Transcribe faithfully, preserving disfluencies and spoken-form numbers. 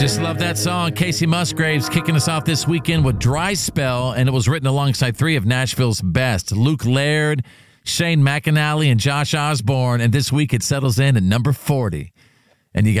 Just love that song. Casey Musgraves kicking us off this weekend with Dry Spell, and it was written alongside three of Nashville's best, Luke Laird, Shane McAnally, and Josh Osborne, and this week it settles in at number forty. And you got